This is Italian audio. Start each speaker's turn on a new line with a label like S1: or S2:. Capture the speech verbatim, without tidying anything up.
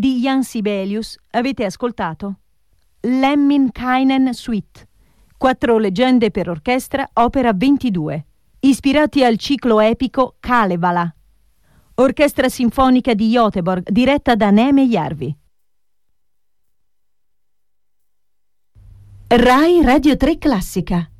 S1: di Jan Sibelius avete ascoltato Lemminkainen Suite, quattro leggende per orchestra, opera ventidue, ispirati al ciclo epico Kalevala, orchestra sinfonica di Göteborg, diretta da Neeme Järvi. Rai Radio tre Classica.